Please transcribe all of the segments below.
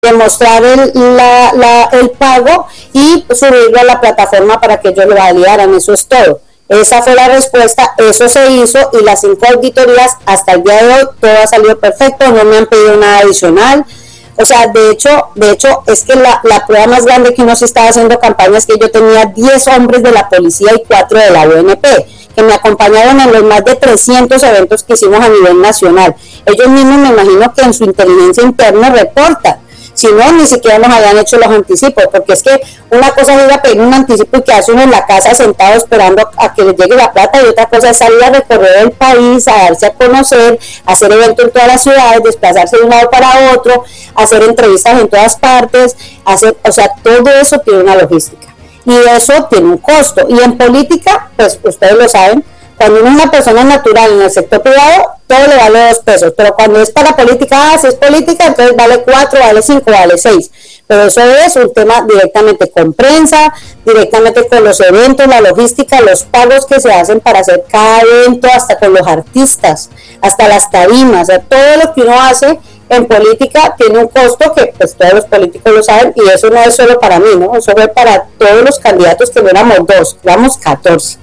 demostrar el pago y subirlo a la plataforma para que ellos lo validaran, eso es todo. Esa fue la respuesta, eso se hizo y las 5 auditorías hasta el día de hoy todo ha salido perfecto, no me han pedido nada adicional. O sea, de hecho es que la prueba más grande que uno se estaba haciendo campaña es que yo tenía 10 hombres de la policía y 4 de la UNP que me acompañaron en los más de 300 eventos que hicimos a nivel nacional. Ellos mismos me imagino que en su inteligencia interna reportan. Si no, ni siquiera nos habían hecho los anticipos, porque es que una cosa es ir a pedir un anticipo y quedarse uno en la casa sentado esperando a que les llegue la plata, y otra cosa es salir a recorrer el país, a darse a conocer, hacer eventos en todas las ciudades, desplazarse de un lado para otro, hacer entrevistas en todas partes, o sea, todo eso tiene una logística y eso tiene un costo. Y en política, pues ustedes lo saben, cuando uno es una persona natural en el sector privado, todo le vale 2 pesos, pero cuando es para política, si es política, entonces vale 4, vale 5, vale 6. Pero eso es un tema directamente con prensa, directamente con los eventos, la logística, los pagos que se hacen para hacer cada evento, hasta con los artistas, hasta las tarimas, o sea, todo lo que uno hace en política tiene un costo que pues todos los políticos lo saben, y eso no es solo para mí, ¿no? Eso fue para todos los candidatos, que no éramos 2, éramos 14.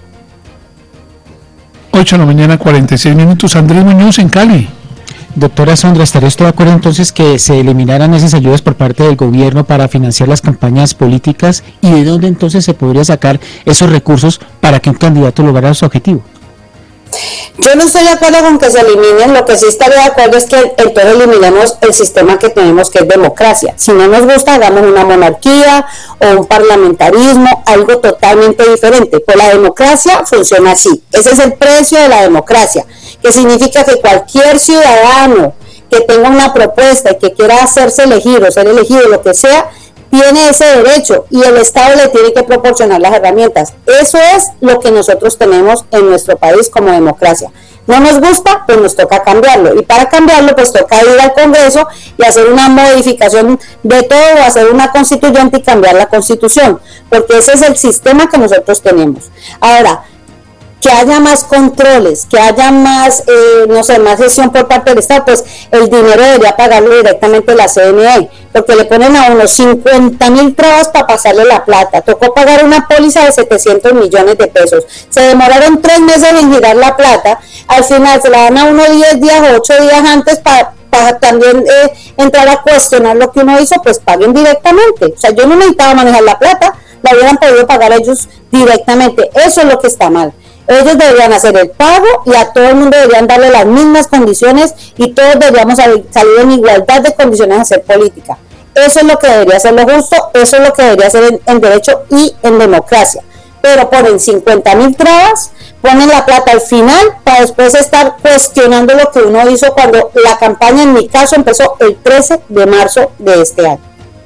8 de la mañana, 46 minutos. Andrés Muñoz en Cali. Doctora Sondra, ¿estaría usted de acuerdo entonces que se eliminaran esas ayudas por parte del gobierno para financiar las campañas políticas? ¿Y de dónde entonces se podría sacar esos recursos para que un candidato lograra su objetivo? Yo no estoy de acuerdo con que se eliminen, lo que sí estaría de acuerdo es que entonces eliminemos el sistema que tenemos, que es democracia. Si no nos gusta, hagamos una monarquía o un parlamentarismo, algo totalmente diferente. Pues la democracia funciona así, ese es el precio de la democracia, que significa que cualquier ciudadano que tenga una propuesta y que quiera hacerse elegir o ser elegido, lo que sea, tiene ese derecho y el Estado le tiene que proporcionar las herramientas. Eso es lo que nosotros tenemos en nuestro país como democracia. No nos gusta, pues nos toca cambiarlo, y para cambiarlo pues toca ir al Congreso y hacer una modificación de todo, o hacer una constituyente y cambiar la Constitución, porque ese es el sistema que nosotros tenemos. Ahora, que haya más controles, que haya más, más gestión por parte del Estado, pues el dinero debería pagarlo directamente la CNE, porque le ponen a unos 50.000 trabas para pasarle la plata. Tocó pagar una póliza de 700 millones de pesos. Se demoraron 3 meses en girar la plata. Al final se la dan a uno 10 días o 8 días antes para también entrar a cuestionar lo que uno hizo, pues paguen directamente. O sea, yo no necesitaba manejar la plata, la hubieran podido pagar ellos directamente. Eso es lo que está mal. Ellos deberían hacer el pago y a todo el mundo deberían darle las mismas condiciones y todos deberíamos salir en igualdad de condiciones a hacer política. Eso es lo que debería ser lo justo, eso es lo que debería ser en derecho y en democracia. Pero ponen 50.000 trabas, ponen la plata al final para después estar cuestionando lo que uno hizo cuando la campaña, en mi caso, empezó el 13 de marzo de este año.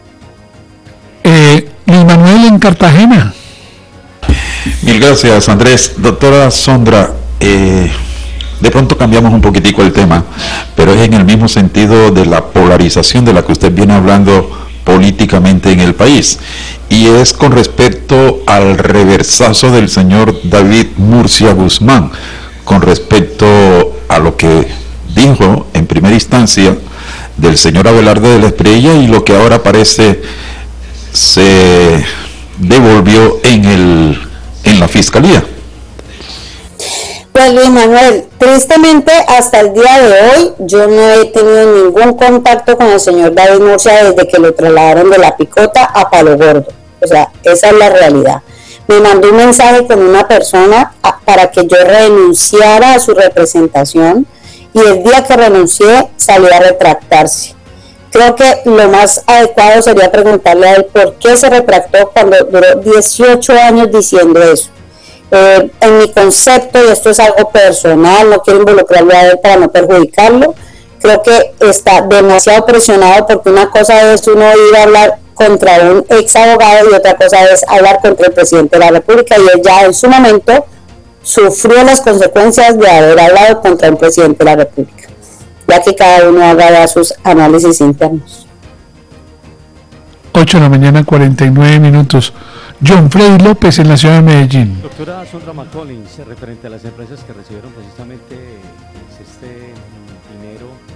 Luis Manuel en Cartagena. Mil gracias, Andrés. Doctora Sondra, de pronto cambiamos un poquitico el tema, pero es en el mismo sentido de la polarización de la que usted viene hablando políticamente en el país, y es con respecto al reversazo del señor David Murcia Guzmán, con respecto a lo que dijo en primera instancia del señor Abelardo de la Espriella y lo que ahora parece se devolvió en la fiscalía. Pues Luis Manuel, tristemente hasta el día de hoy yo no he tenido ningún contacto con el señor David Murcia desde que lo trasladaron de La Picota a Palo Gordo. O sea, esa es la realidad. Me mandó un mensaje con una persona para que yo renunciara a su representación, y el día que renuncié salió a retractarse. Creo que lo más adecuado sería preguntarle a él por qué se retractó cuando duró 18 años diciendo eso. En mi concepto, y esto es algo personal, no quiero involucrarlo a él para no perjudicarlo, creo que está demasiado presionado, porque una cosa es uno ir a hablar contra un ex abogado y otra cosa es hablar contra el presidente de la República, y él ya en su momento sufrió las consecuencias de haber hablado contra un presidente de la República, ya que cada uno haga sus análisis internos. 8 de la mañana, 49 minutos. John Freddy López en la ciudad de Medellín. Doctora Sondra McCollins, referente a las empresas que recibieron precisamente este dinero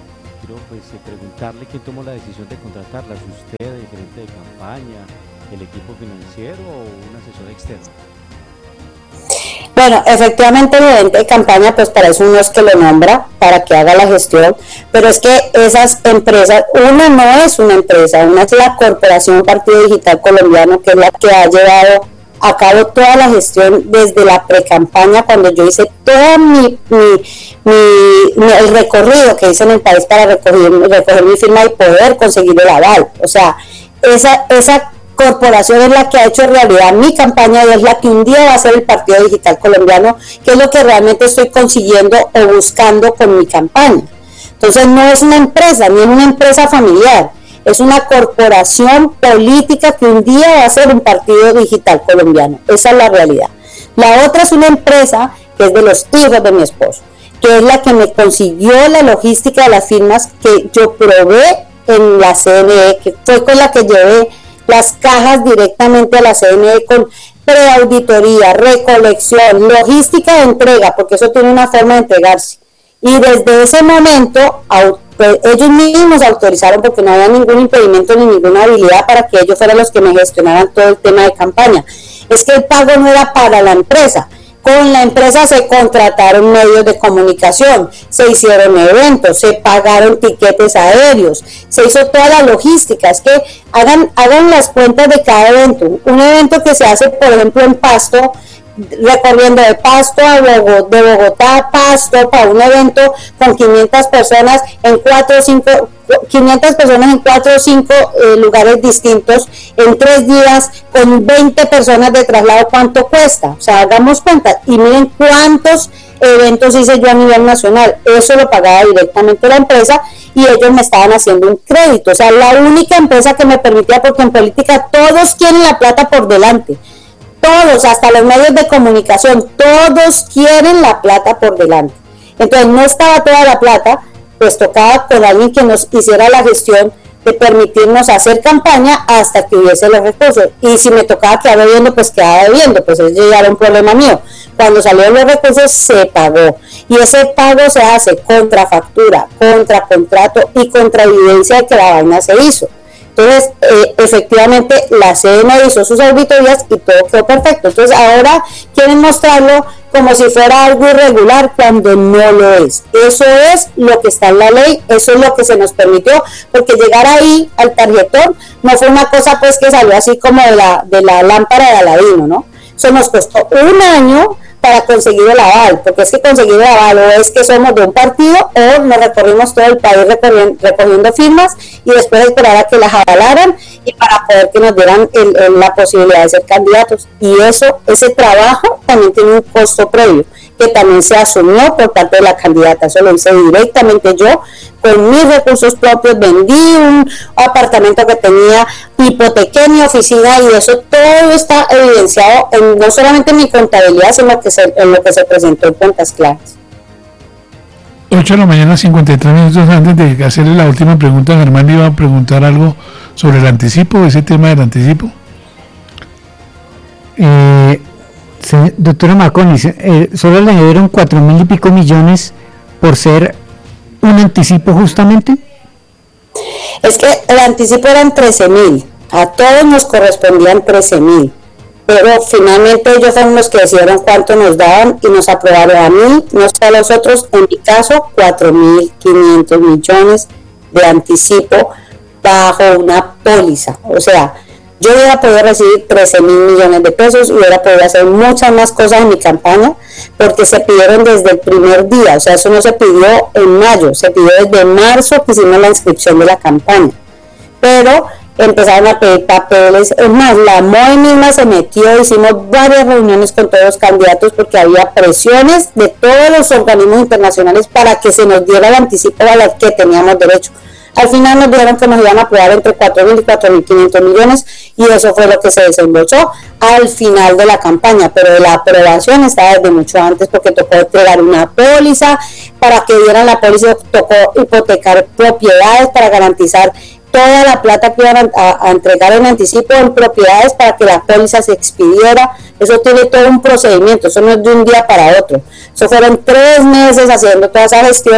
quiero pues preguntarle quién tomó la decisión de contratarlas, usted, el gerente de campaña, el equipo financiero o un asesor externo. Bueno, efectivamente el gerente de campaña, pues para eso uno es que lo nombra, para que haga la gestión, pero es que esas empresas, una no es una empresa, una es la Corporación Partido Digital Colombiano, que es la que ha llevado a cabo toda la gestión desde la pre-campaña, cuando yo hice todo el recorrido que hice en el país para recoger mi firma y poder conseguir el aval. O sea, esa corporación es la que ha hecho realidad mi campaña y es la que un día va a ser el Partido Digital Colombiano, que es lo que realmente estoy consiguiendo o buscando con mi campaña. Entonces no es una empresa, ni es una empresa familiar, es una corporación política que un día va a ser un Partido Digital Colombiano. Esa es la realidad. La otra es una empresa que es de los hijos de mi esposo, que es la que me consiguió la logística de las firmas que yo probé en la CNE, que fue con la que llevé las cajas directamente a la CNE con preauditoría, recolección, logística de entrega, porque eso tiene una forma de entregarse. Y desde ese momento ellos mismos autorizaron, porque no había ningún impedimento ni ninguna habilidad para que ellos fueran los que me gestionaran todo el tema de campaña. Es que el pago no era para la empresa. Con la empresa se contrataron medios de comunicación, se hicieron eventos, se pagaron tiquetes aéreos, se hizo toda la logística. Es que hagan las cuentas de cada evento. Un evento que se hace, por ejemplo, en Pasto, recorriendo de Pasto de Bogotá a Pasto, para un evento con 500 personas en 4 o 5 lugares distintos en 3 días con 20 personas de traslado, ¿cuánto cuesta? O sea, hagamos cuenta y miren cuántos eventos hice yo a nivel nacional. Eso lo pagaba directamente la empresa y ellos me estaban haciendo un crédito. O sea, la única empresa que me permitía, porque en política todos quieren la plata por delante. Todos, hasta los medios de comunicación, todos quieren la plata por delante. Entonces no estaba toda la plata, pues tocaba con alguien que nos hiciera la gestión de permitirnos hacer campaña hasta que hubiese los recursos. Y si me tocaba quedar bebiendo, pues quedaba bebiendo, pues eso ya era un problema mío. Cuando salieron los recursos se pagó. Y ese pago se hace contra factura, contra contrato y contra evidencia de que la vaina se hizo. Entonces, efectivamente, la CNE hizo sus auditorías y todo quedó perfecto. Entonces, ahora quieren mostrarlo como si fuera algo irregular cuando no lo es. Eso es lo que está en la ley, eso es lo que se nos permitió, porque llegar ahí al tarjetón no fue una cosa pues que salió así como de la lámpara de Aladino, ¿no? Eso nos costó un año para conseguir el aval, porque es que conseguir el aval o es que somos de un partido o nos recorrimos todo el país recogiendo firmas y después esperar a que las avalaran y para poder que nos dieran la posibilidad de ser candidatos. Y ese trabajo también tiene un costo previo, que también se asumió por parte de la candidata. Eso lo hice directamente yo, con mis recursos propios, vendí un apartamento que tenía, hipotequé mi oficina y eso todo está evidenciado no solamente en mi contabilidad, sino en lo que se presentó en cuentas claras. 8 de la mañana, 53 minutos. Antes de hacerle la última pregunta, Germán iba a preguntar algo sobre el anticipo, ese tema del anticipo. Doctora Marconi, solo le dieron 4.000 y pico millones por ser un anticipo justamente. Es que el anticipo eran 13.000, a todos nos correspondían 13.000, pero finalmente ellos fueron los que decidieron cuánto nos daban y nos aprobaron a mí, no sé a los otros, en mi caso 4.500 millones de anticipo bajo una póliza. O sea, yo hubiera podido recibir 13.000 millones de pesos y hubiera podido hacer muchas más cosas en mi campaña, porque se pidieron desde el primer día. O sea, eso no se pidió en mayo, se pidió desde marzo que hicimos la inscripción de la campaña, pero empezaron a pedir papeles. Es más, la MOE misma se metió, hicimos varias reuniones con todos los candidatos porque había presiones de todos los organismos internacionales para que se nos diera el anticipo al que teníamos derecho. Al final nos dijeron que nos iban a aprobar entre 4.000 y 4.500 millones y eso fue lo que se desembolsó al final de la campaña, pero la aprobación estaba desde mucho antes porque tocó entregar una póliza, para que dieran la póliza tocó hipotecar propiedades para garantizar toda la plata que iban a entregar en anticipo en propiedades para que la póliza se expidiera. Eso tiene todo un procedimiento, eso no es de un día para otro, eso fueron 3 meses haciendo toda esa gestión,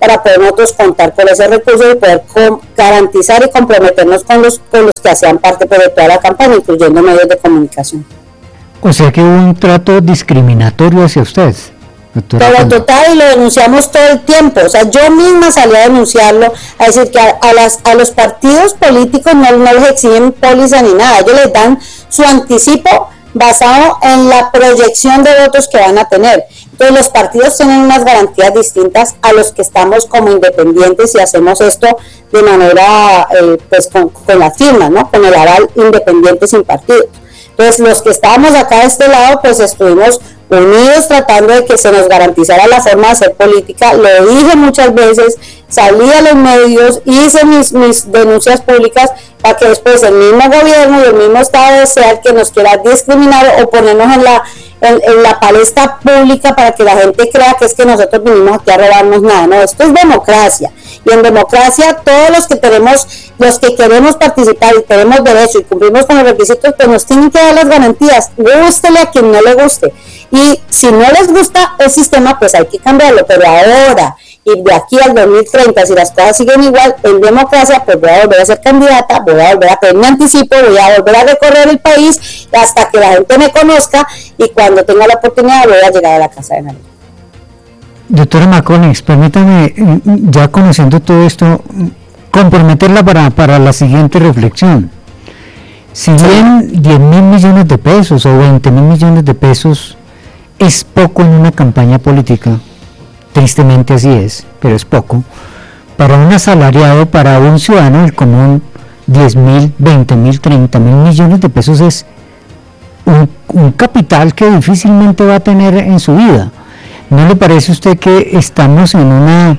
para poder nosotros contar con ese recurso y poder garantizar y comprometernos con los que hacían parte pues, de toda la campaña, incluyendo medios de comunicación. O sea que hubo un trato discriminatorio hacia usted, doctora. Pero total, y lo denunciamos todo el tiempo. O sea, yo misma salí a denunciarlo, a decir que a los partidos políticos no les exigen póliza ni nada, ellos les dan su anticipo basado en la proyección de votos que van a tener. Entonces los partidos tienen unas garantías distintas a los que estamos como independientes y hacemos esto de manera pues con la firma, ¿no? Con el aval independiente sin partidos. Entonces los que estábamos acá de este lado pues estuvimos unidos tratando de que se nos garantizara la forma de hacer política. Lo dije muchas veces, salí a los medios, hice mis denuncias públicas para que después el mismo gobierno y el mismo Estado sea el que nos quiera discriminar o ponernos en la palestra pública para que la gente crea que es que nosotros vinimos aquí a robarnos nada. No, esto es democracia, y en democracia todos los que queremos participar y tenemos derecho y cumplimos con los requisitos, pues nos tienen que dar las garantías, gústele a quien no le guste, y si no les gusta el sistema pues hay que cambiarlo, pero ahora y de aquí al 2030, si las cosas siguen igual, en democracia, pues voy a volver a ser candidata, voy a volver a pedir mi anticipo, voy a volver a recorrer el país hasta que la gente me conozca, y cuando tenga la oportunidad voy a llegar a la Casa de Nariño. Doctora Maconex, permítame, ya conociendo todo esto, comprometerla para la siguiente reflexión. Si bien 10.000 millones de pesos o 20.000 millones de pesos es poco en una campaña política, tristemente así es, pero es poco, para un asalariado, para un ciudadano del común, 10.000, 20.000, 30.000 millones de pesos es un capital que difícilmente va a tener en su vida. ¿No le parece a usted que estamos en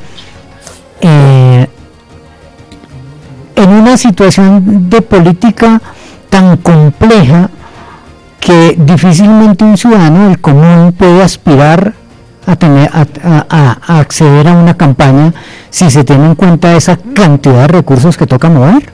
una situación de política tan compleja que difícilmente un ciudadano del común puede aspirar a acceder a una campaña si se tiene en cuenta esa cantidad de recursos que toca mover?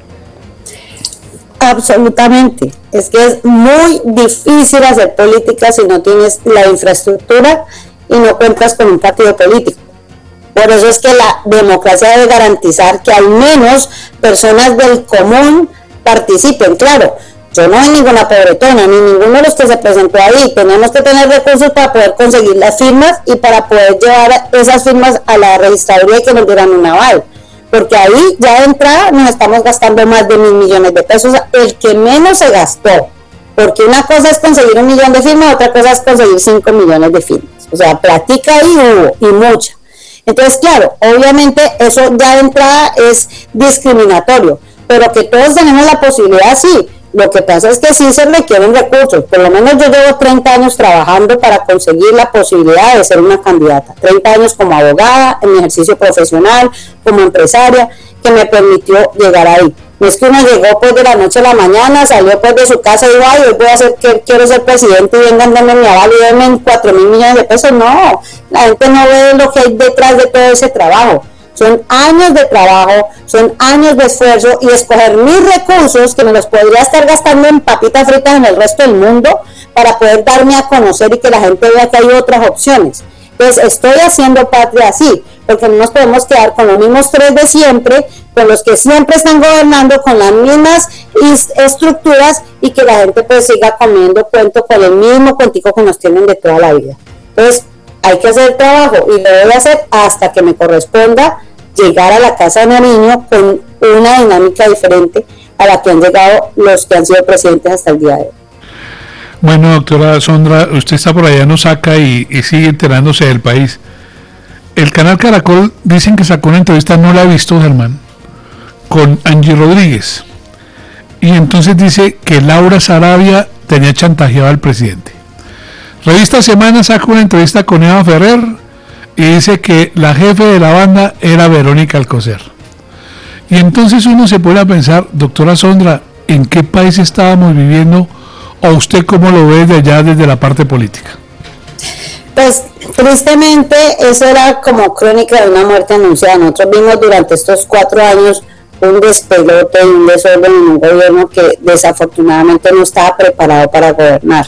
Absolutamente, es que es muy difícil hacer política si no tienes la infraestructura y no cuentas con un partido político. Por eso es que la democracia debe garantizar que al menos personas del común participen. Claro, yo no soy ninguna pobretona, ni ninguno de los que se presentó ahí. Tenemos que tener recursos para poder conseguir las firmas y para poder llevar esas firmas a la registraduría y que nos dieran un aval. Porque ahí ya de entrada nos estamos gastando más de 1.000 millones de pesos, el que menos se gastó. Porque una cosa es conseguir 1 millón de firmas, otra cosa es conseguir 5 millones de firmas. O sea, platica ahí hubo, y mucha. Entonces, claro, obviamente eso ya de entrada es discriminatorio, pero que todos tenemos la posibilidad, sí. Lo que pasa es que sí se requieren recursos. Por lo menos yo llevo 30 años trabajando para conseguir la posibilidad de ser una candidata. 30 años como abogada, en mi ejercicio profesional, como empresaria, que me permitió llegar ahí. No es que uno llegó pues de la noche a la mañana, salió pues de su casa y dijo, ay, hoy voy a hacer que quiero ser presidente y vengan dando mi aval y denme 4.000 millones de pesos. No, la gente no ve lo que hay detrás de todo ese trabajo. Son años de trabajo, son años de esfuerzo, y escoger mis recursos, que me los podría estar gastando en papitas fritas en el resto del mundo, para poder darme a conocer y que la gente vea que hay otras opciones. Entonces estoy haciendo patria así, porque no nos podemos quedar con los mismos tres de siempre, con los que siempre están gobernando, con las mismas estructuras, y que la gente pues siga comiendo cuento con el mismo cuentico que nos tienen de toda la vida. Entonces hay que hacer el trabajo, y lo voy a hacer hasta que me corresponda llegar a la Casa de Nariño con una dinámica diferente a la que han llegado los que han sido presidentes hasta el día de hoy. Bueno, doctora Sondra, usted está por allá en Osaka y sigue enterándose del país. El canal Caracol dicen que sacó una entrevista, no la he visto, Germán, con Angie Rodríguez, y entonces dice que Laura Sarabia tenía chantajeado al presidente. Revista Semana saca una entrevista con Eva Ferrer y dice que la jefe de la banda era Verónica Alcocer. Y entonces uno se pone a pensar, doctora Sondra, ¿en qué país estábamos viviendo? ¿O usted cómo lo ve de allá desde la parte política? Pues tristemente eso era como crónica de una muerte anunciada. Nosotros vimos durante estos 4 años un despelote y un desorden en un gobierno que desafortunadamente no estaba preparado para gobernar.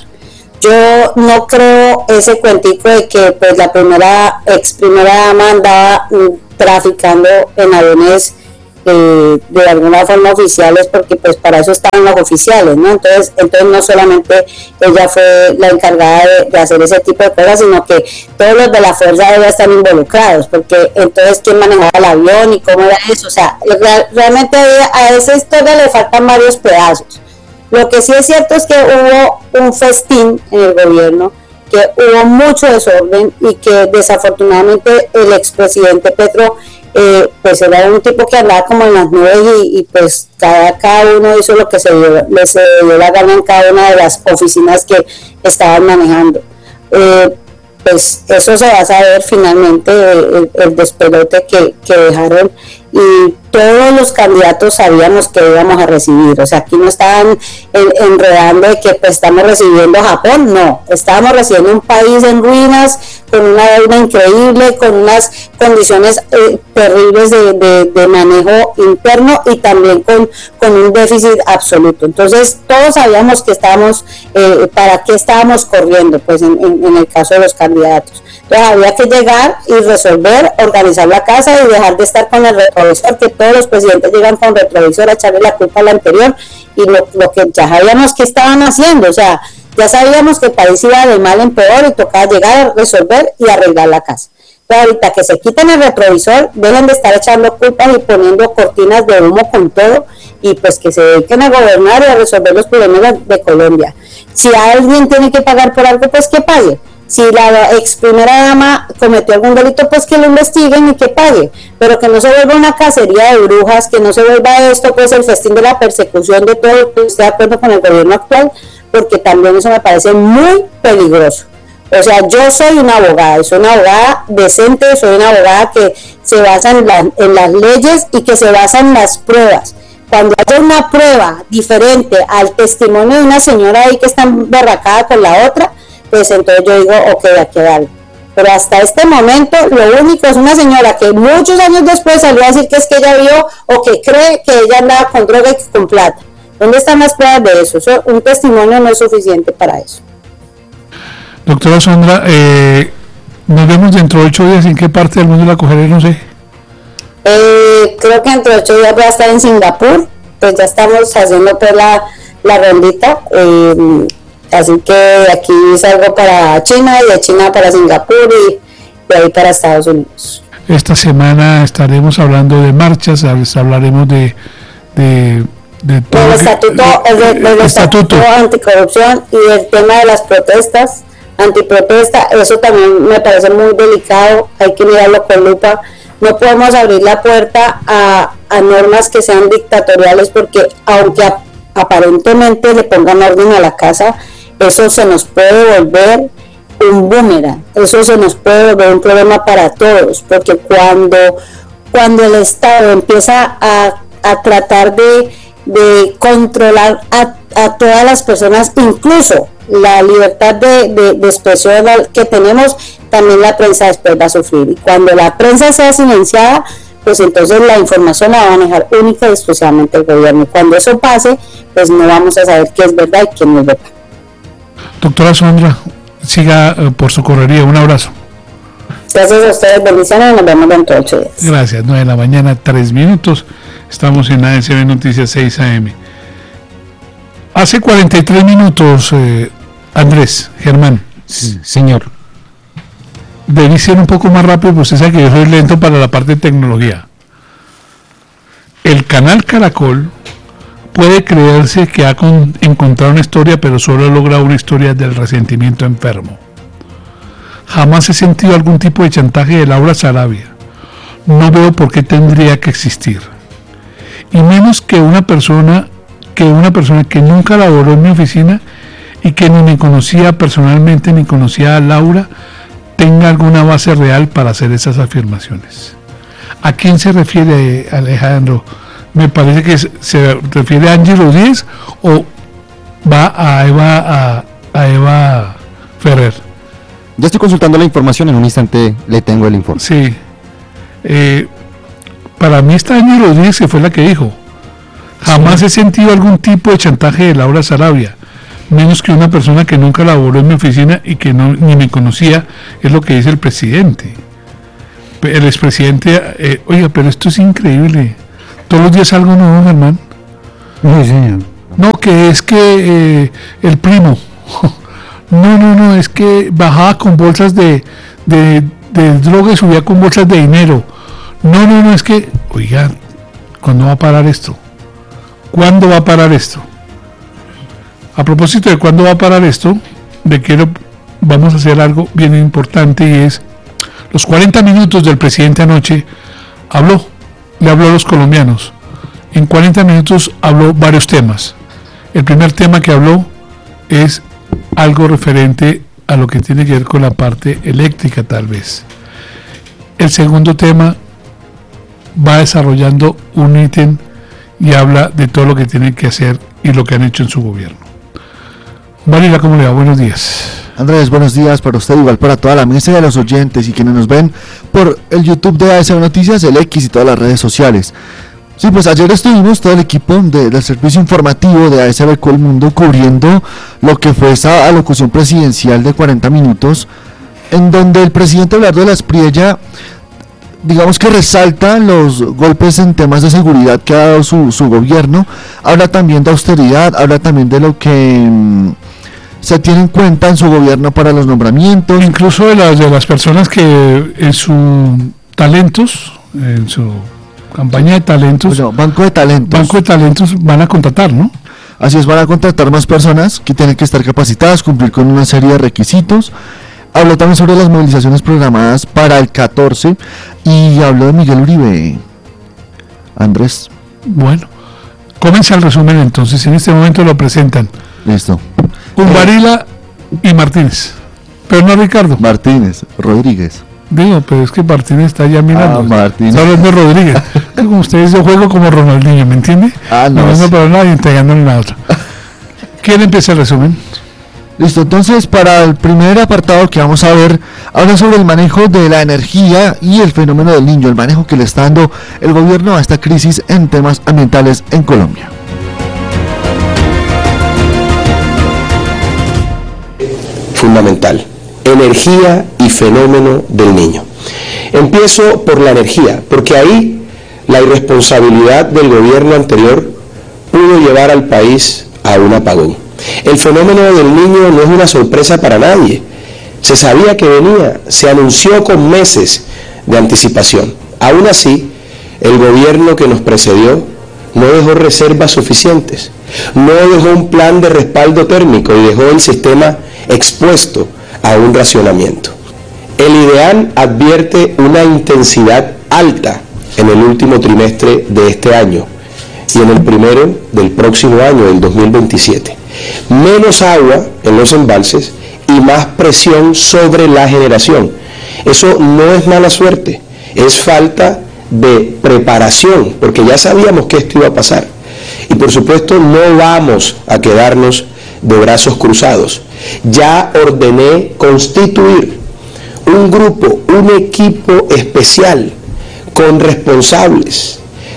Yo no creo ese cuentico de que pues la ex primera dama andaba traficando en aviones de alguna forma oficiales, porque pues para eso estaban los oficiales, ¿no? Entonces no solamente ella fue la encargada de hacer ese tipo de cosas, sino que todos los de la fuerza aérea están involucrados, porque entonces quién manejaba el avión y cómo era eso, o sea, realmente a esa historia le faltan varios pedazos. Lo que sí es cierto es que hubo un festín en el gobierno, que hubo mucho desorden y que desafortunadamente el expresidente Petro pues era un tipo que andaba como en las nubes y pues cada uno hizo lo que se dio la gana en cada una de las oficinas que estaban manejando. Pues eso se va a saber finalmente, el despelote que dejaron, y todos los candidatos sabíamos que íbamos a recibir, o sea, aquí no estaban enredando de que pues estamos recibiendo a Japón, no, estábamos recibiendo un país en ruinas, con una deuda increíble, con unas condiciones terribles de manejo interno y también con un déficit absoluto. Entonces todos sabíamos que estábamos, para qué estábamos corriendo, pues en el caso de los candidatos. Entonces había que llegar y resolver, organizar la casa y dejar de estar con el retrovisor, que todos los presidentes llegan con retrovisor a echarle la culpa al anterior, y lo que ya sabíamos que estaban haciendo, o sea, ya sabíamos que el país iba de mal en peor y tocaba llegar a resolver y arreglar la casa. Pero ahorita que se quiten el retrovisor, dejen de estar echando culpas y poniendo cortinas de humo con todo, y pues que se dediquen a gobernar y a resolver los problemas de Colombia. Si alguien tiene que pagar por algo, pues que pague. Si la ex primera dama cometió algún delito, pues que lo investiguen y que pague, pero que no se vuelva una cacería de brujas, que no se vuelva esto pues el festín de la persecución de todo el que esté de acuerdo con el gobierno actual, porque también eso me parece muy peligroso. O sea, yo soy una abogada, y soy una abogada decente, soy una abogada que se basa en las leyes y que se basa en las pruebas. Cuando haya una prueba diferente al testimonio de una señora ahí que está embarracada con la otra, pues entonces yo digo, ok, aquí vale. Pero hasta este momento lo único es una señora que muchos años después salió a decir que es que ella vio o que cree que ella andaba con droga y con plata. ¿Dónde están las pruebas de eso? Un testimonio no es suficiente para eso. Doctora Sondra, nos vemos dentro de 8 días. ¿En qué parte del mundo la cogeré? No sé. Creo que dentro de 8 días voy a estar en Singapur, pues ya estamos haciendo pues la rondita. Así que de aquí salgo para China y de China para Singapur y de ahí para Estados Unidos. Esta semana estaremos hablando de marchas, hablaremos de todo el estatuto anticorrupción y el tema de las protestas, antiprotesta. Eso también me parece muy delicado, hay que mirarlo con lupa. No podemos abrir la puerta a normas que sean dictatoriales, porque aunque aparentemente le pongan orden a la casa, eso se nos puede volver un boomerang, eso se nos puede volver un problema para todos, porque cuando el Estado empieza a tratar de controlar a todas las personas, incluso la libertad de expresión que tenemos, también la prensa después va a sufrir, y cuando la prensa sea silenciada, pues entonces la información la va a manejar única y exclusivamente el gobierno. Cuando eso pase, pues no vamos a saber qué es verdad y qué no es verdad. Doctora Sondra, siga por su correría. Un abrazo. Gracias a ustedes, bendiciones, y nos vemos dentro de 8 días. Gracias, 9 de la mañana, 3 minutos. Estamos en ASB Noticias 6 AM. Hace 43 minutos, Andrés, Germán. Señor. Debí ser un poco más rápido, pues usted sabe que yo soy lento para la parte de tecnología. El canal Caracol puede creerse que ha encontrado una historia, pero solo logra una historia del resentimiento enfermo. Jamás he sentido algún tipo de chantaje de Laura Sarabia. No veo por qué tendría que existir. Y menos que una persona que nunca laboró en mi oficina y que ni me conocía personalmente ni conocía a Laura tenga alguna base real para hacer esas afirmaciones. ¿A quién se refiere, Alejandro? Me parece que se refiere a Angie Rodríguez o va a Eva Ferrer. Ya estoy consultando la información, en un instante le tengo el informe. Sí. Para mí esta Angie Rodríguez, que fue la que dijo, jamás he sentido algún tipo de chantaje de Laura Sarabia, menos que una persona que nunca laboró en mi oficina y que ni me conocía, es lo que dice el presidente. el expresidente, oiga, pero esto es increíble. Todos los días algo nuevo, Germán. Sí, señor. No, que es que el primo. No, es que bajaba con bolsas de droga y subía con bolsas de dinero. No, es que, oiga, ¿cuándo va a parar esto? ¿Cuándo va a parar esto? A propósito de cuándo va a parar esto, vamos a hacer algo bien importante, y es los 40 minutos del presidente anoche. Le habló a los colombianos. En 40 minutos habló varios temas. El primer tema que habló es algo referente a lo que tiene que ver con la parte eléctrica, tal vez. El segundo tema va desarrollando un ítem y habla de todo lo que tienen que hacer y lo que han hecho en su gobierno. Varela, ¿cómo le va? Buenos días. Andrés, buenos días para usted, igual para toda la mesa de los oyentes y quienes nos ven por el YouTube de ASB Noticias, el X y todas las redes sociales. Sí, pues ayer estuvimos todo el equipo del servicio informativo de ASB Colmundo cubriendo lo que fue esa alocución presidencial de 40 minutos, en donde el presidente Abelardo de la Espriella, digamos que resalta los golpes en temas de seguridad que ha dado su gobierno, habla también de austeridad, habla también de lo que se tiene en cuenta en su gobierno para los nombramientos. Incluso de las personas que en sus talentos, en su campaña de talentos, bueno, banco de talentos van a contratar, ¿no? Así es, van a contratar más personas que tienen que estar capacitadas, cumplir con una serie de requisitos. Habló también sobre las movilizaciones programadas para el 14 y habló de Miguel Uribe. Andrés. Bueno, comienza el resumen entonces. En este momento lo presentan. Listo. Varela y Martínez. Pero no Ricardo. Martínez, Rodríguez. Digo, pero es que Martínez está ya mirando. Martínez. Está hablando de Rodríguez. Como ustedes, yo juego como Ronaldinho, ¿me entiende? No para nada y entregando en la otra. ¿Quién empieza el resumen? Listo, entonces para el primer apartado que vamos a ver, habla sobre el manejo de la energía y el fenómeno del Niño, el manejo que le está dando el gobierno a esta crisis en temas ambientales en Colombia. Fundamental, energía y fenómeno del Niño. Empiezo por la energía, porque ahí la irresponsabilidad del gobierno anterior pudo llevar al país a un apagón. El fenómeno del Niño no es una sorpresa para nadie. Se sabía que venía, se anunció con meses de anticipación. Aún así, el gobierno que nos precedió no dejó reservas suficientes, no dejó un plan de respaldo térmico y dejó el sistema expuesto a un racionamiento. El IDEAN advierte una intensidad alta en el último trimestre de este año y en el primero del próximo año, del 2027. Menos agua en los embalses y más presión sobre la generación. Eso no es mala suerte, es falta de preparación, porque ya sabíamos que esto iba a pasar. Y por supuesto no vamos a quedarnos de brazos cruzados. Ya ordené constituir un grupo, un equipo especial con responsables,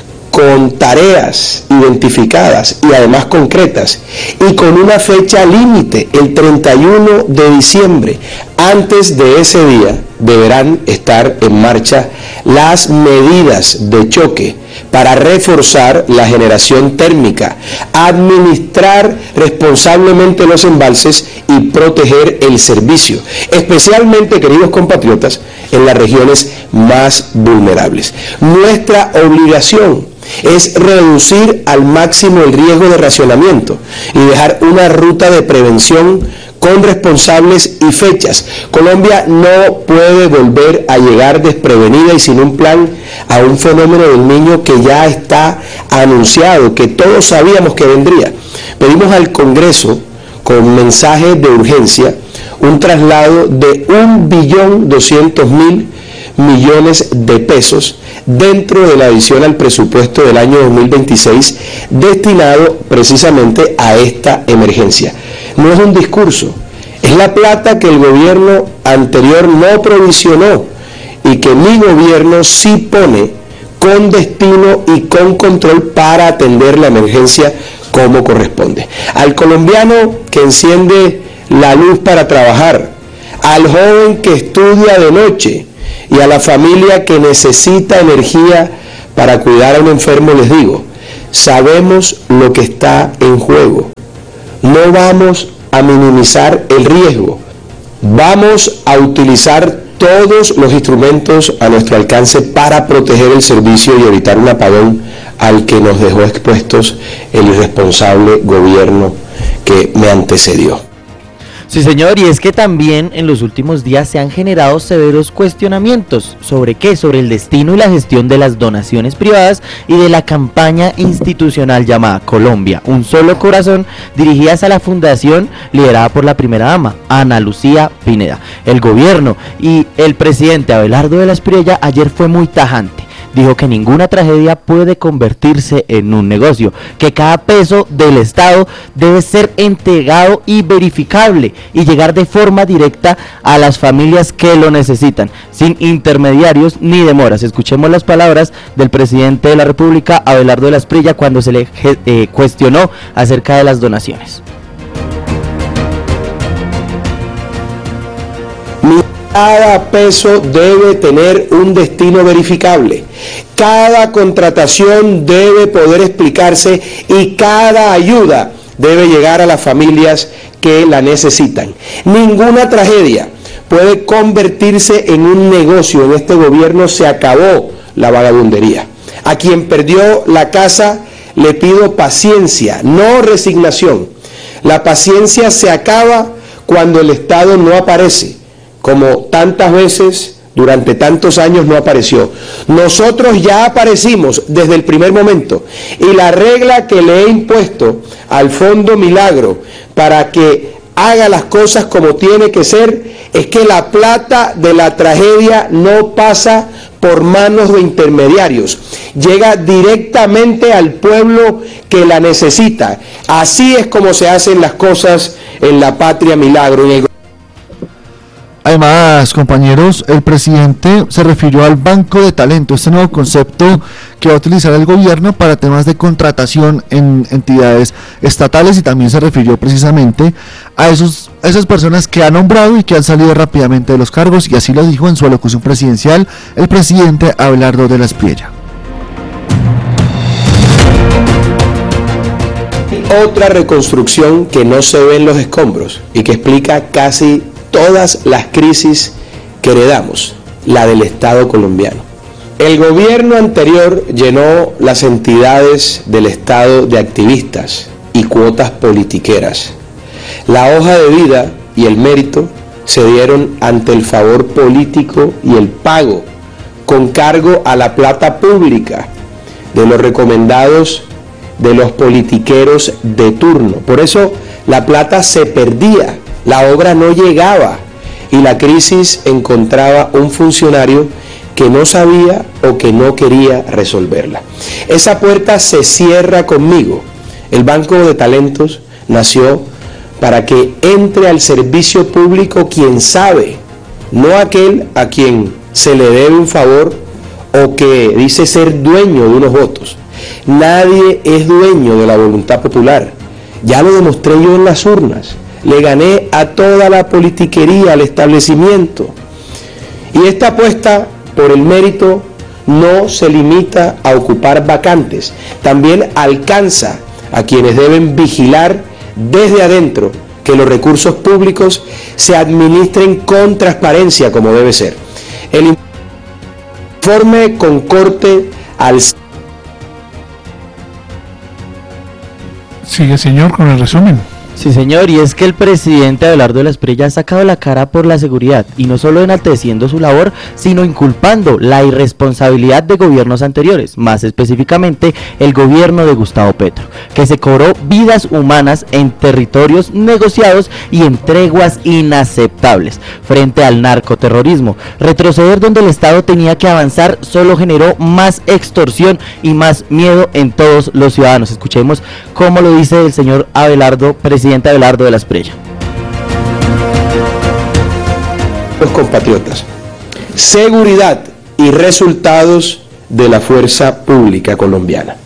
con tareas identificadas y además concretas, y con una fecha límite, el 31 de diciembre. Antes de ese día deberán estar en marcha las medidas de choque para reforzar la generación térmica, administrar responsablemente los embalses y proteger el servicio, especialmente, queridos compatriotas, en las regiones más vulnerables. Nuestra obligación es reducir al máximo el riesgo de racionamiento y dejar una ruta de prevención con responsables y fechas. Colombia no puede volver a llegar desprevenida y sin un plan a un fenómeno del Niño que ya está anunciado, que todos sabíamos que vendría. Pedimos al Congreso, con mensaje de urgencia, un traslado de 1.200.000 millones de pesos dentro de la adición al presupuesto del año 2026 destinado precisamente a esta emergencia. No es un discurso, es la plata que el gobierno anterior no provisionó y que mi gobierno sí pone con destino y con control para atender la emergencia como corresponde. Al colombiano que enciende la luz para trabajar, al joven que estudia de noche Y a la familia que necesita energía para cuidar a un enfermo les digo, sabemos lo que está en juego. No vamos a minimizar el riesgo. Vamos a utilizar todos los instrumentos a nuestro alcance para proteger el servicio y evitar un apagón al que nos dejó expuestos el irresponsable gobierno que me antecedió. Sí, señor, y es que también en los últimos días se han generado severos cuestionamientos. ¿Sobre qué? Sobre el destino y la gestión de las donaciones privadas y de la campaña institucional llamada Colombia, un solo corazón, dirigidas a la fundación liderada por la primera dama, Ana Lucía Pineda. El gobierno y el presidente Abelardo de la Espriella ayer fue muy tajante. Dijo que ninguna tragedia puede convertirse en un negocio, que cada peso del Estado debe ser entregado y verificable y llegar de forma directa a las familias que lo necesitan, sin intermediarios ni demoras. Escuchemos las palabras del presidente de la República, Abelardo de la Espriella, cuando se le cuestionó acerca de las donaciones. Cada peso debe tener un destino verificable. Cada contratación debe poder explicarse y cada ayuda debe llegar a las familias que la necesitan. Ninguna tragedia puede convertirse en un negocio. En este gobierno se acabó la vagabundería. A quien perdió la casa le pido paciencia, no resignación. La paciencia se acaba cuando el Estado no aparece, como tantas veces durante tantos años no apareció. Nosotros ya aparecimos desde el primer momento y la regla que le he impuesto al Fondo Milagro para que haga las cosas como tiene que ser es que la plata de la tragedia no pasa por manos de intermediarios, llega directamente al pueblo que la necesita. Así es como se hacen las cosas en la Patria Milagro. Además, compañeros, el presidente se refirió al Banco de Talento, este nuevo concepto que va a utilizar el gobierno para temas de contratación en entidades estatales, y también se refirió precisamente a esas personas que ha nombrado y que han salido rápidamente de los cargos, y así lo dijo en su alocución presidencial el presidente Abelardo de la Espriella. Otra reconstrucción que no se ve en los escombros y que explica casi todas las crisis que heredamos, la del Estado colombiano. El gobierno anterior llenó las entidades del Estado de activistas y cuotas politiqueras. La hoja de vida y el mérito se dieron ante el favor político y el pago con cargo a la plata pública de los recomendados de los politiqueros de turno. Por eso la plata se perdía, la obra no llegaba y la crisis encontraba un funcionario que no sabía o que no quería resolverla. Esa puerta se cierra conmigo. El Banco de Talentos nació para que entre al servicio público quien sabe, no aquel a quien se le debe un favor o que dice ser dueño de unos votos. Nadie es dueño de la voluntad popular. Ya lo demostré yo en las urnas. Le gané a toda la politiquería, al establecimiento. Y esta apuesta por el mérito no se limita a ocupar vacantes, también alcanza a quienes deben vigilar desde adentro que los recursos públicos se administren con transparencia como debe ser. El informe con corte al... Sigue, señor, con el resumen. Sí, señor, y es que el presidente Abelardo de la Espriella ha sacado la cara por la seguridad, y no solo enalteciendo su labor, sino inculpando la irresponsabilidad de gobiernos anteriores, más específicamente el gobierno de Gustavo Petro, que se cobró vidas humanas en territorios negociados y en treguas inaceptables frente al narcoterrorismo. Retroceder donde el Estado tenía que avanzar solo generó más extorsión y más miedo en todos los ciudadanos. Escuchemos cómo lo dice el señor Abelardo, presidente Abelardo de la Espriella. Los compatriotas, seguridad y resultados de la fuerza pública colombiana.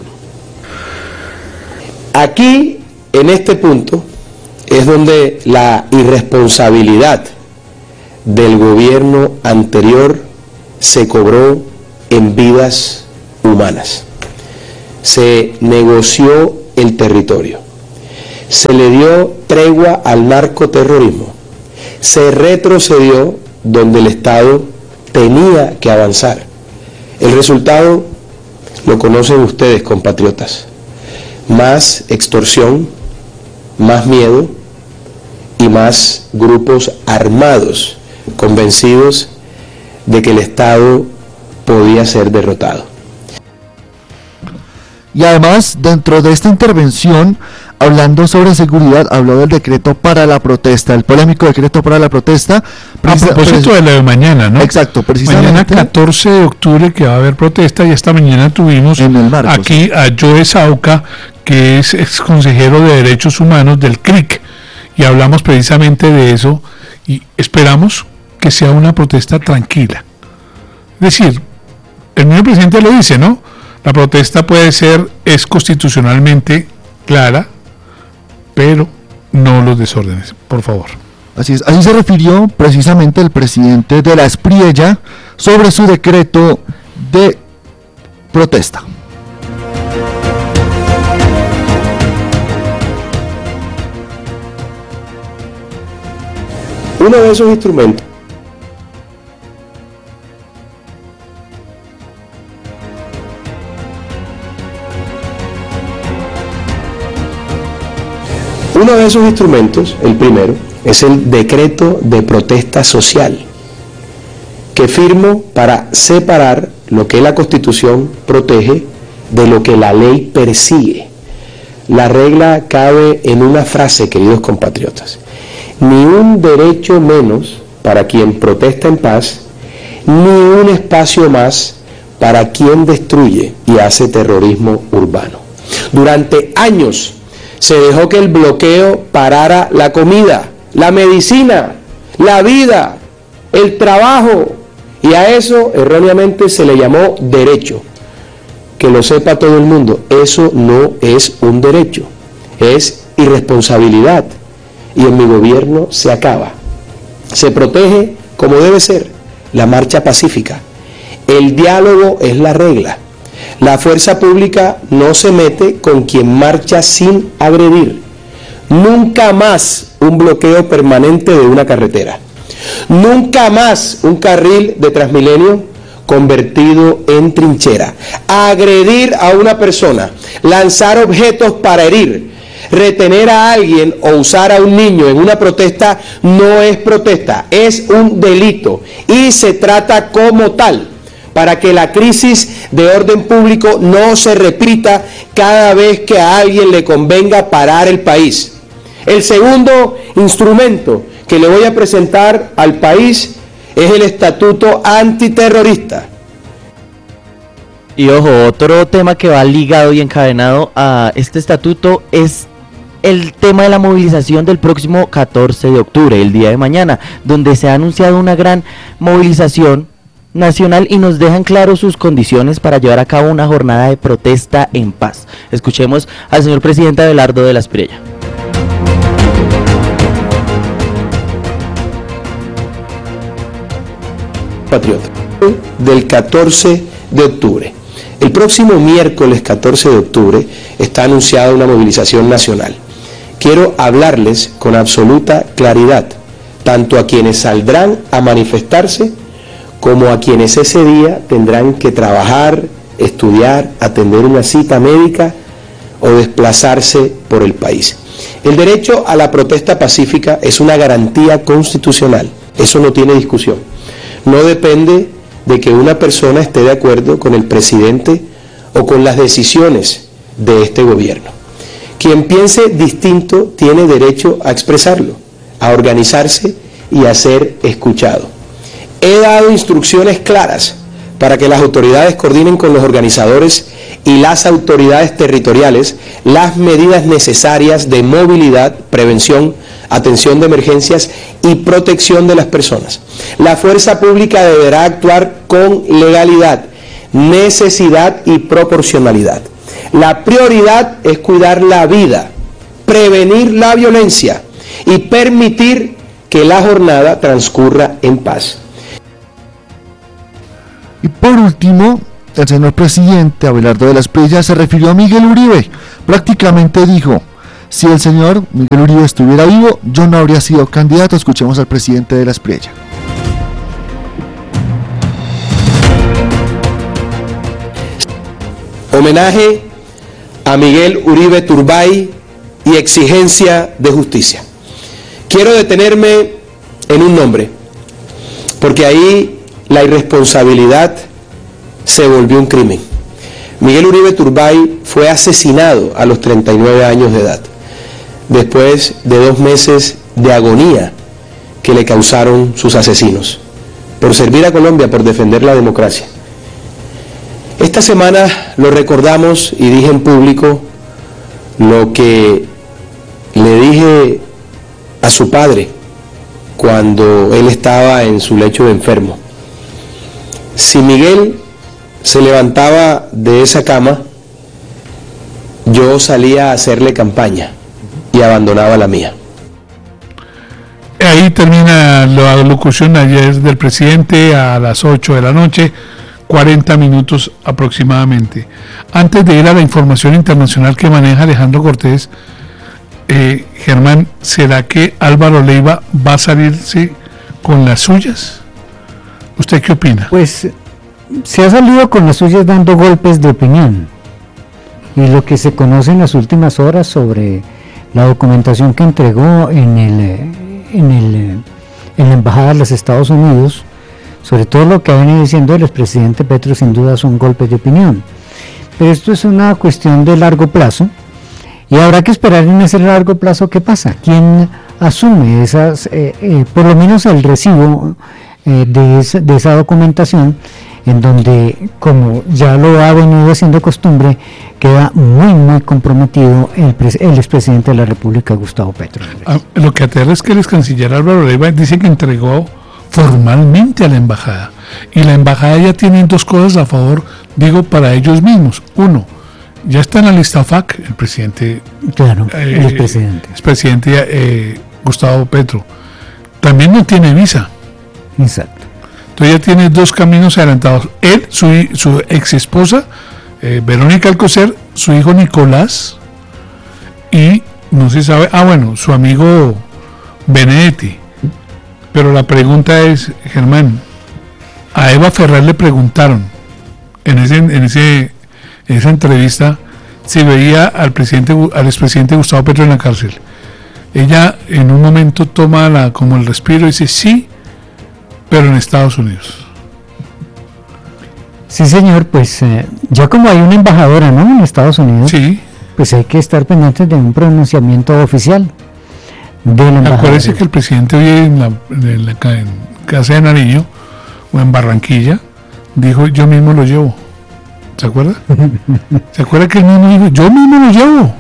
Aquí, en este punto, es donde la irresponsabilidad del gobierno anterior se cobró en vidas humanas. Se negoció el territorio. Se le dio tregua al narcoterrorismo. Se retrocedió donde el Estado tenía que avanzar. El resultado lo conocen ustedes, compatriotas. Más extorsión, más miedo y más grupos armados convencidos de que el Estado podía ser derrotado. Y además, dentro de esta intervención, hablando sobre seguridad, habló del decreto para la protesta, el polémico decreto para la protesta. A propósito de lo de mañana, ¿no? Exacto, precisamente. Mañana 14 de octubre que va a haber protesta, y esta mañana tuvimos aquí a Joe Sauca, que es ex consejero de Derechos Humanos del CRIC, y hablamos precisamente de eso, y esperamos que sea una protesta tranquila. Es decir, el mismo presidente lo dice, ¿no? La protesta es constitucionalmente clara, pero no los desórdenes, por favor. Así es, así se refirió precisamente el presidente de la Espriella sobre su decreto de protesta. Uno de esos instrumentos el primero, es el decreto de protesta social, que firmo para separar lo que la Constitución protege de lo que la ley persigue. La regla cabe en una frase, queridos compatriotas: ni un derecho menos para quien protesta en paz, ni un espacio más para quien destruye y hace terrorismo urbano. Durante años se dejó que el bloqueo parara la comida, la medicina, la vida, el trabajo, y a eso erróneamente se le llamó derecho. Que lo sepa todo el mundo, eso no es un derecho, es irresponsabilidad, y en mi gobierno se acaba. Se protege como debe ser la marcha pacífica. El diálogo es la regla. La fuerza pública no se mete con quien marcha sin agredir. Nunca más un bloqueo permanente de una carretera. Nunca más un carril de Transmilenio convertido en trinchera. Agredir a una persona, lanzar objetos para herir, retener a alguien o usar a un niño en una protesta no es protesta, es un delito, y se trata como tal, para que la crisis de orden público no se repita cada vez que a alguien le convenga parar el país. El segundo instrumento que le voy a presentar al país es el Estatuto Antiterrorista. Y ojo, otro tema que va ligado y encadenado a este estatuto es el tema de la movilización del próximo 14 de octubre, el día de mañana, donde se ha anunciado una gran movilización nacional y nos dejan claros sus condiciones para llevar a cabo una jornada de protesta en paz. Escuchemos al señor presidente Abelardo de la Espriella. Patriota, del 14 de octubre. El próximo miércoles 14 de octubre está anunciada una movilización nacional. Quiero hablarles con absoluta claridad, tanto a quienes saldrán a manifestarse, como a quienes ese día tendrán que trabajar, estudiar, atender una cita médica o desplazarse por el país. El derecho a la protesta pacífica es una garantía constitucional, eso no tiene discusión. No depende de que una persona esté de acuerdo con el presidente o con las decisiones de este gobierno. Quien piense distinto tiene derecho a expresarlo, a organizarse y a ser escuchado. He dado instrucciones claras para que las autoridades coordinen con los organizadores y las autoridades territoriales las medidas necesarias de movilidad, prevención, atención de emergencias y protección de las personas. La fuerza pública deberá actuar con legalidad, necesidad y proporcionalidad. La prioridad es cuidar la vida, prevenir la violencia y permitir que la jornada transcurra en paz. por último, el señor presidente Abelardo de la Espriella se refirió a Miguel Uribe. Prácticamente dijo: si el señor Miguel Uribe estuviera vivo, yo no habría sido candidato. Escuchemos al presidente de la Espriella. Homenaje a Miguel Uribe Turbay y exigencia de justicia. Quiero detenerme en un nombre, porque ahí la irresponsabilidad se volvió un crimen. Miguel Uribe Turbay fue asesinado a los 39 años de edad, después de 2 meses de agonía que le causaron sus asesinos, por servir a Colombia, por defender la democracia. Esta semana lo recordamos y dije en público lo que le dije a su padre cuando él estaba en su lecho de enfermo. Si Miguel se levantaba de esa cama, yo salía a hacerle campaña y abandonaba la mía. Ahí termina la locución ayer del presidente a las 8 de la noche, 40 minutos aproximadamente. Antes de ir a la información internacional que maneja Alejandro Cortés, Germán, ¿será que Álvaro Leiva va a salirse con las suyas? ¿Usted qué opina? Pues se ha salido con las suyas dando golpes de opinión, y lo que se conoce en las últimas horas sobre la documentación que entregó en la Embajada de los Estados Unidos, sobre todo lo que ha venido diciendo el expresidente Petro, sin duda son golpes de opinión, pero esto es una cuestión de largo plazo, y habrá que esperar en ese largo plazo qué pasa, quién asume esas, por lo menos el recibo de esa documentación, en donde, como ya lo ha venido haciendo costumbre, queda muy comprometido el expresidente de la República, Gustavo Petro. Lo que aterra es que el ex canciller Álvaro Leiva dice que entregó formalmente a la embajada, y la embajada ya tiene 2 cosas a favor, digo, para ellos mismos. Uno, ya está en la lista FAC el presidente, claro, el expresidente Gustavo Petro. También no tiene visa. Exacto. Entonces ya tiene 2 caminos adelantados. Él, su ex esposa Verónica Alcocer, su hijo Nicolás, y no se sabe, su amigo Benedetti. Pero la pregunta es, Germán, a Eva Ferrer le preguntaron en esa entrevista si veía al expresidente Gustavo Petro en la cárcel. Ella en un momento toma como el respiro y dice sí, pero en Estados Unidos. Sí, señor, pues ya como hay una embajadora, ¿no?, en Estados Unidos, sí, pues hay que estar pendientes de un pronunciamiento oficial de la embajadora. Acuérdese que el presidente hoy en Casa de Nariño o en Barranquilla dijo: yo mismo lo llevo. ¿Se acuerda? ¿Se acuerda que él mismo dijo: yo mismo lo llevo?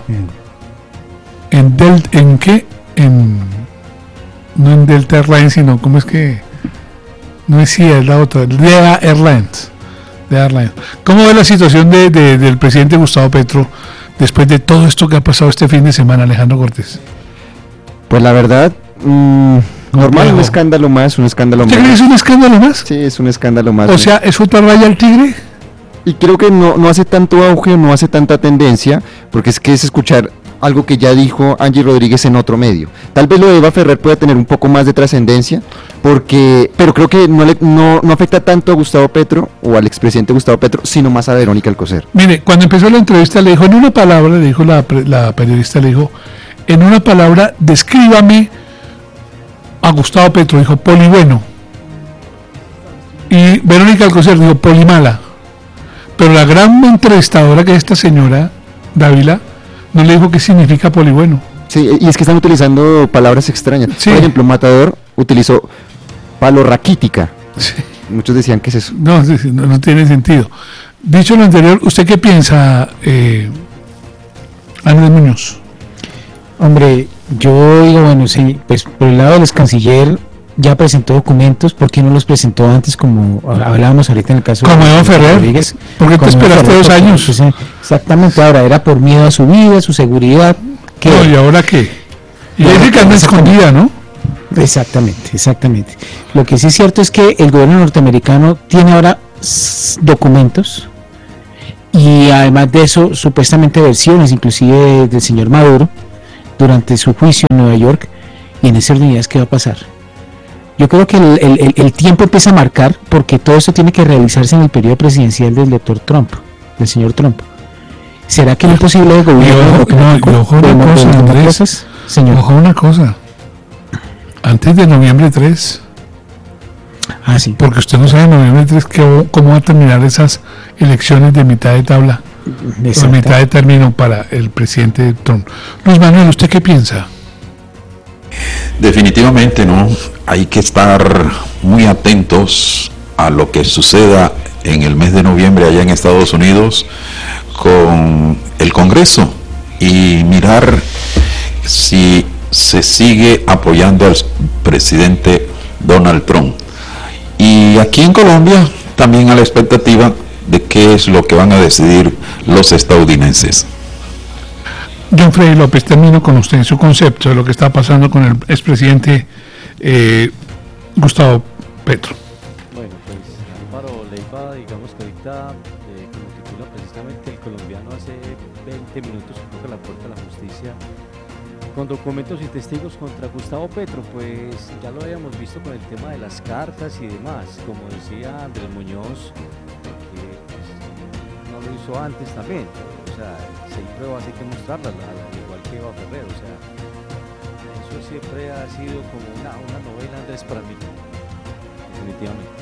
¿En qué? No en Delta Airlines, sino, ¿cómo es que? No es es la otra, de Airlines. ¿Cómo ve la situación del presidente Gustavo Petro después de todo esto que ha pasado este fin de semana, Alejandro Cortés? Pues la verdad, normal, un escándalo más. ¿Usted cree que es un escándalo más? Sí, es un escándalo más. O sea, ¿es otra raya al tigre? Y creo que no hace tanto auge, no hace tanta tendencia, porque es escuchar algo que ya dijo Angie Rodríguez en otro medio. Tal vez lo de Eva Ferrer pueda tener un poco más de trascendencia, pero creo que no afecta tanto a Gustavo Petro o al expresidente Gustavo Petro, sino más a Verónica Alcocer. Mire, cuando empezó la entrevista le dijo, en una palabra, le dijo la periodista, le dijo, en una palabra, descríbame a Gustavo Petro. Dijo: polibueno. Y Verónica Alcocer dijo: polimala. Pero la gran entrevistadora, que es esta señora Dávila, no le dijo qué significa polibueno. Sí, y es que están utilizando palabras extrañas. Sí. Por ejemplo, Matador utilizó palorraquítica. Sí. Muchos decían que es eso. No tiene sentido. Dicho lo anterior, ¿usted qué piensa, Andrés Muñoz? Hombre, yo digo, bueno, sí, pues por el lado del ex canciller ya presentó documentos. ¿Por qué no los presentó antes, como hablábamos ahorita en el caso como Eva Ferrer? Rodríguez? ¿Por qué te esperaste 2 años? Pues, exactamente, ahora era por miedo a su vida, a su seguridad. No, ¿y ahora qué? Y dice que anda escondida, ¿no? Exactamente. Lo que sí es cierto es que el gobierno norteamericano tiene ahora documentos y además de eso supuestamente versiones inclusive del señor Maduro durante su juicio en Nueva York, y en ese orden de ideas, ¿qué va a pasar? Yo creo que el tiempo empieza a marcar, porque todo esto tiene que realizarse en el periodo presidencial del doctor Trump, del señor Trump. ¿Será que no es posible el gobierno? Ojo una cosa, Andrés, ojo una cosa, antes de noviembre 3, sí. Porque usted no sabe en noviembre 3 cómo va a terminar esas elecciones de mitad de tabla, de mitad de término para el presidente Trump. Luis Manuel, ¿usted qué piensa? Definitivamente, ¿no? Hay que estar muy atentos a lo que suceda en el mes de noviembre allá en Estados Unidos con el Congreso y mirar si se sigue apoyando al presidente Donald Trump. Y aquí en Colombia también a la expectativa de qué es lo que van a decidir los estadounidenses. John Freddy López, termino con usted su concepto de lo que está pasando con el expresidente Gustavo Petro. Bueno, pues Álvaro Leiva, digamos que ahorita, como titula precisamente el colombiano hace 20 minutos que toca la puerta de la justicia con documentos y testigos contra Gustavo Petro, pues ya lo habíamos visto con el tema de las cartas y demás, como decía Andrés Muñoz, que pues, no lo hizo antes también, o sea, si hay pruebas hay que mostrarlas, igual que Eva Ferrer, o sea, eso siempre ha sido como una novela, Andrés, para mí, definitivamente.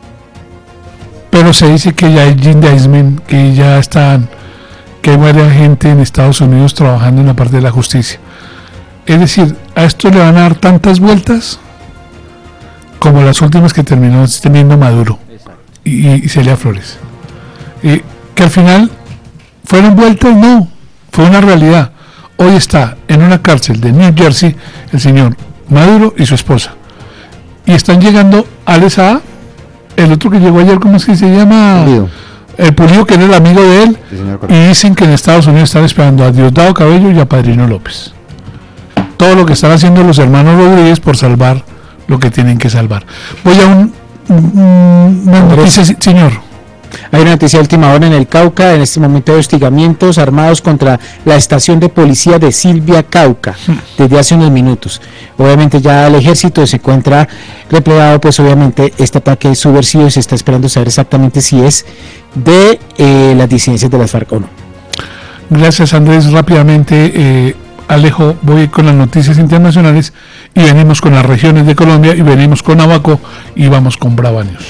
Pero se dice que ya hay indictment, que ya están, que hay varias gente en Estados Unidos trabajando en la parte de la justicia. Es decir, a esto le van a dar tantas vueltas como las últimas que terminó teniendo Maduro y Celia Flores. Que al final fueron vueltas, no, fue una realidad. Hoy está en una cárcel de New Jersey el señor Maduro y su esposa. Y están llegando Alex A, el otro que llegó ayer, ¿cómo es que se llama? El Pulido, que era el amigo de él. Sí, y dicen que en Estados Unidos están esperando a Diosdado Cabello y a Padrino López. Todo lo que están haciendo los hermanos Rodríguez por salvar lo que tienen que salvar. Voy a una noticia, señor. Hay una noticia de última hora en el Cauca, en este momento de hostigamientos armados contra la estación de policía de Silvia Cauca, desde hace unos minutos. Obviamente ya el ejército se encuentra replegado, pues obviamente este ataque es subversivo y se está esperando saber exactamente si es de las disidencias de las FARC o no. Gracias, Andrés. Rápidamente, Alejo, voy con las noticias internacionales y venimos con las regiones de Colombia y venimos con Abaco y vamos con Brava News.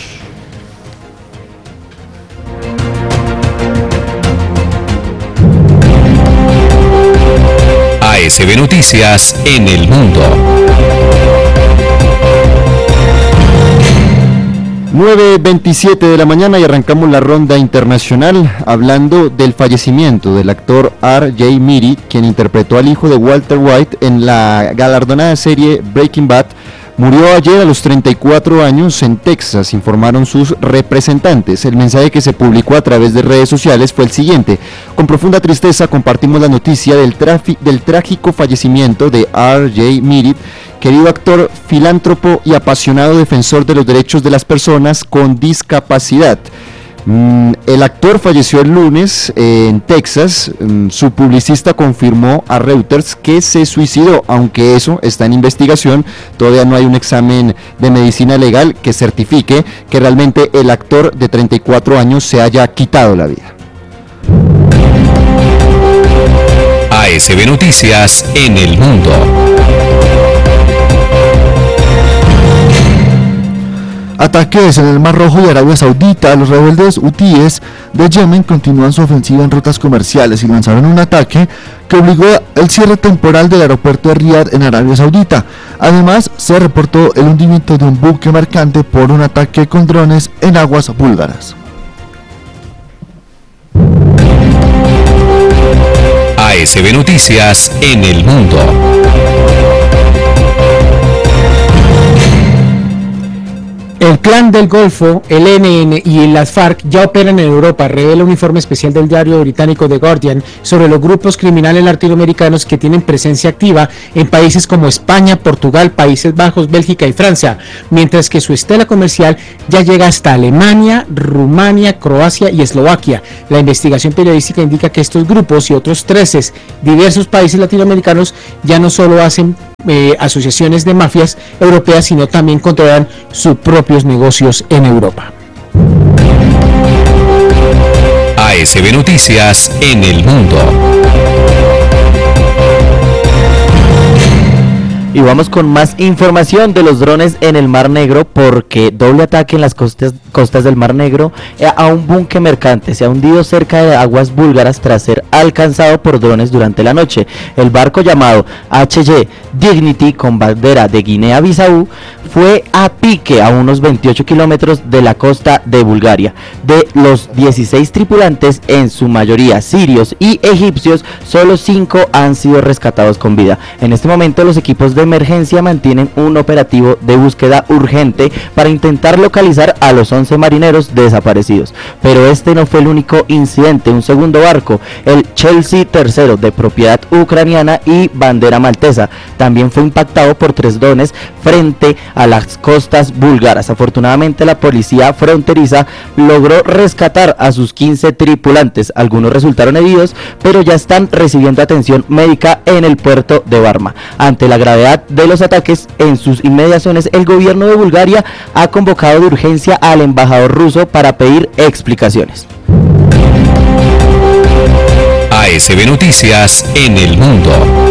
ASB Noticias en el mundo. 9:27 de la mañana y arrancamos la ronda internacional hablando del fallecimiento del actor R.J. Meaty, quien interpretó al hijo de Walter White en la galardonada serie Breaking Bad. Murió ayer a los 34 años en Texas, informaron sus representantes. El mensaje que se publicó a través de redes sociales fue el siguiente: con profunda tristeza compartimos la noticia del trágico fallecimiento de R.J. Meaty, querido actor, filántropo y apasionado defensor de los derechos de las personas con discapacidad. El actor falleció el lunes en Texas. Su publicista confirmó a Reuters que se suicidó, aunque eso está en investigación. Todavía no hay un examen de medicina legal que certifique que realmente el actor de 34 años se haya quitado la vida. ASB Noticias en el mundo. Ataques en el Mar Rojo y Arabia Saudita. Los rebeldes hutíes de Yemen continúan su ofensiva en rutas comerciales y lanzaron un ataque que obligó el cierre temporal del aeropuerto de Riad en Arabia Saudita. Además, se reportó el hundimiento de un buque mercante por un ataque con drones en aguas búlgaras. ASB Noticias en el mundo. El Clan del Golfo, el ELN y las FARC ya operan en Europa, revela un informe especial del diario británico The Guardian sobre los grupos criminales latinoamericanos que tienen presencia activa en países como España, Portugal, Países Bajos, Bélgica y Francia, mientras que su estela comercial ya llega hasta Alemania, Rumania, Croacia y Eslovaquia. La investigación periodística indica que estos grupos y otros 13 diversos países latinoamericanos ya no solo hacen asociaciones de mafias europeas, sino también controlan sus propios negocios en Europa. ASB Noticias en el mundo. Y vamos con más información de los drones en el Mar Negro, porque doble ataque en las costas del Mar Negro a un buque mercante. Se ha hundido cerca de aguas búlgaras tras ser alcanzado por drones durante la noche. El barco llamado HY Dignity, con bandera de Guinea-Bissau, fue a pique a unos 28 kilómetros de la costa de Bulgaria. De los 16 tripulantes, en su mayoría sirios y egipcios, solo 5 han sido rescatados con vida. En este momento los equipos de emergencia mantienen un operativo de búsqueda urgente para intentar localizar a los 11 marineros desaparecidos. Pero este no fue el único incidente. Un segundo barco, el Chelsea III, de propiedad ucraniana y bandera maltesa, también fue impactado por 3 drones frente a las costas búlgaras. Afortunadamente, la policía fronteriza logró rescatar a sus 15 tripulantes. Algunos resultaron heridos, pero ya están recibiendo atención médica en el puerto de Varna. Ante la gravedad de los ataques en sus inmediaciones, el gobierno de Bulgaria ha convocado de urgencia al embajador ruso para pedir explicaciones. ASB Noticias en el mundo.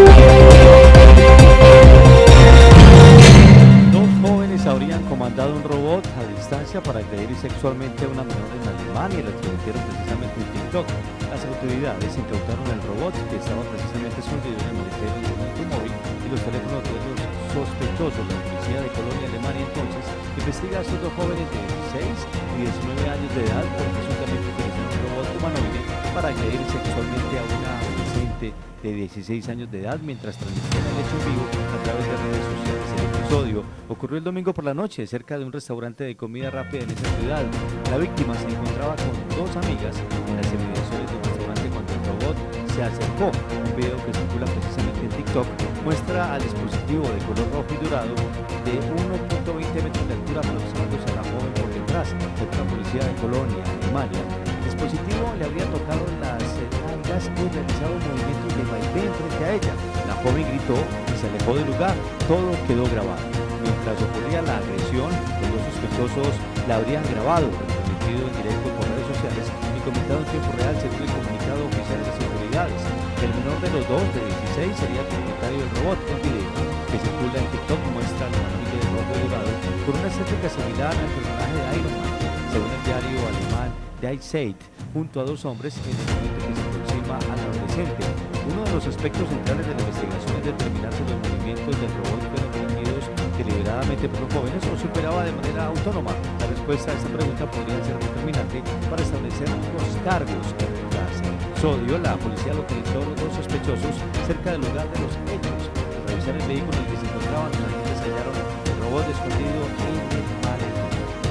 Dos jóvenes habrían comandado un robot a distancia para agredir sexualmente a una menor en Alemania y lo transmitieron precisamente en TikTok. Las autoridades incautaron el robot que estaba precisamente escondido en el maletero de un automóvil y los teléfonos de los sospechosos. La policía de Colonia, Alemania, entonces investiga a estos dos jóvenes de 16 y 19 años de edad por presuntamente utilizar un robot humanoide para agredir sexualmente a una adolescente de 16 años de edad mientras transmitían el hecho en vivo a través de redes sociales. El episodio ocurrió el domingo por la noche cerca de un restaurante de comida rápida en esa ciudad. La víctima se encontraba con 2 amigas en las inmediaciones del restaurante cuando el robot se acercó. Un video que circula precisamente en TikTok muestra al dispositivo de color rojo y dorado de 1.20 metros de altura aproximándose a la joven por detrás. Según la policía de Colonia, Alemania, el dispositivo le habría tocado las nalgas y realizado movimientos de vaivén frente a ella. La joven gritó y se alejó del lugar. Todo quedó grabado. Mientras ocurría la agresión, los 2 sospechosos la habrían grabado, transmitido en directo por redes sociales y comentado en tiempo real según el comunicado oficial de las autoridades. El menor de los 2, de 16, sería el propietario del robot. El video que circula en TikTok muestra al humanoide de rojo y dorado con una estética similar al personaje de Iron Man, según el diario alemán Die Zeit, junto a 2 hombres en el momento que se aproxima al adolescente. Uno de los aspectos centrales de la investigación es determinar si los movimientos del robot fueron dirigidos deliberadamente por los jóvenes o se operaba de manera autónoma. La respuesta a esta pregunta podría ser determinante para establecer los cargos. Tras el episodio, la policía localizó a los 2 sospechosos cerca del lugar de los hechos. Al revisar el vehículo en el que se encontraban, los agentes hallaron el robot escondido en el maletero.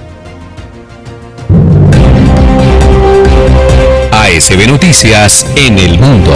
ASB Noticias en el mundo.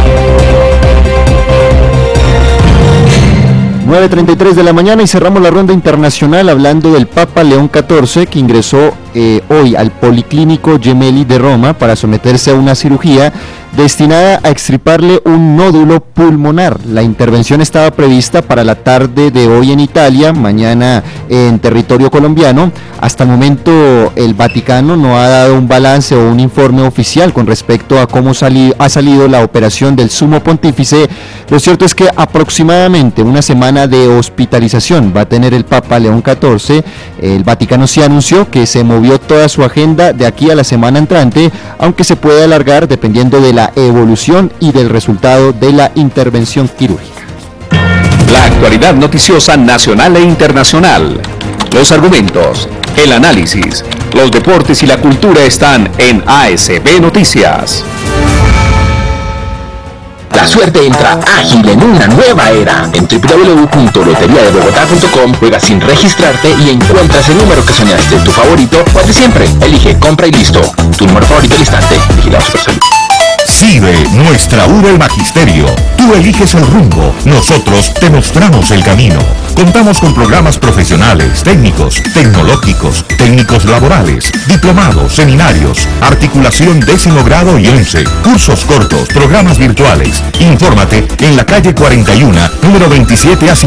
9:33 de la mañana y cerramos la ronda internacional hablando del Papa León XIV, que ingresó hoy al Policlínico Gemelli de Roma para someterse a una cirugía destinada a extirparle un nódulo pulmonar. La intervención estaba prevista para la tarde de hoy en Italia, mañana en territorio colombiano. Hasta el momento el Vaticano no ha dado un balance o un informe oficial con respecto a cómo ha salido la operación del Sumo Pontífice. Lo cierto es que aproximadamente una semana de hospitalización va a tener el Papa León XIV. El Vaticano sí anunció que se movió toda su agenda de aquí a la semana entrante, aunque se puede alargar dependiendo de la evolución y del resultado de la intervención quirúrgica. La actualidad noticiosa nacional e internacional. Los argumentos, el análisis, los deportes y la cultura están en ASB Noticias. suerte entra ágil en una nueva era. En www.loteriadebogotá.com juega sin registrarte y encuentras el número que soñaste, tu favorito o el de siempre. Elige, compra y listo. Tu número favorito al instante. Vigilado Supersalud. Sigue nuestra U del Magisterio. Tú eliges el rumbo, nosotros te mostramos el camino. Contamos con programas profesionales, técnicos, tecnológicos, técnicos laborales, diplomados, seminarios, articulación 10º grado y 11, cursos cortos, programas virtuales. Infórmate en la calle 41, número 27 a